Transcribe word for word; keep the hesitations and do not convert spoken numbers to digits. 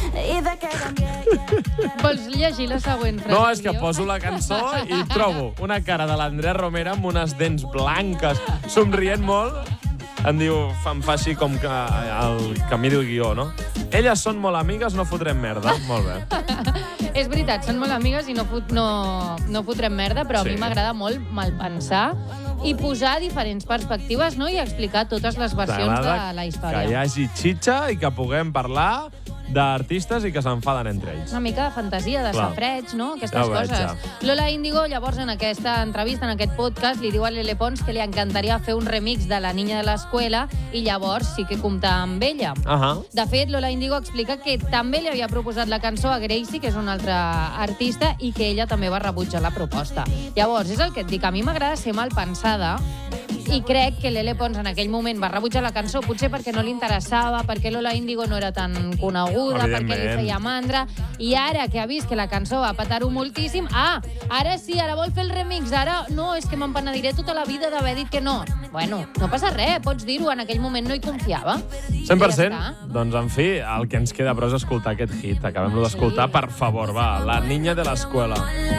Vols llegir la següent frase? No, és que poso la cançó i trobo una cara de l'Andrea Romera amb unes dents blanques, somrient molt. Em diu, em fa així com que el que miri el guió, no? Elles són molt amigues, no fotrem merda. Molt bé. És veritat, són molt amigues i no, fot, no, no fotrem merda, però sí. A mi m'agrada molt malpensar i posar diferents perspectives, no? I explicar totes les versions de la història. Que hi hagi xitxa i que puguem parlar d'artistes i que s'enfaden entre ells. Una mica de fantasia, de Clar. safreig, no? Aquestes Ja ho veig, coses. ja. Lola Índigo, llavors, en aquesta entrevista, en aquest podcast, li diu a Lele Pons que li encantaria fer un remix de La niña de l'escuela i llavors sí que comptar amb ella. Uh -huh. De fet, Lola Índigo explica que també li havia proposat la cançó a Gracie, que és una altra artista, i que ella també va rebutjar la proposta. Llavors, és el que et dic, a mi m'agrada ser mal pensada, i crec que Lele Pons en aquell moment va rebutjar la cançó, potser perquè no li interessava, perquè Lola Índigo no era tan coneguda, perquè li feia mandra, i ara que ha vist que la cançó va petar-ho moltíssim, ah, ara sí, ara vol fer el remix, ara no, és que m'empenediré tota la vida d'haver dit que no. Bueno, no passa res, pots dir-ho, en aquell moment no hi confiava. cent per cent. Ja doncs, en fi, el que ens queda però és escoltar aquest hit. Acabem-lo d'escoltar, per favor, va. La niña de l'escuela.